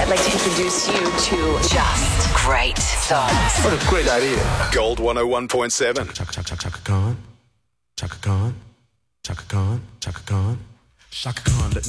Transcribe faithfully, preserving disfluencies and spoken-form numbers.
I'd like to introduce you to Just Great Songs. What a great idea. Gold one oh one point seven. Chaka Chaka Chaka Khan, Chaka Khan, Chaka Khan, Chaka Khan, Chaka Khan.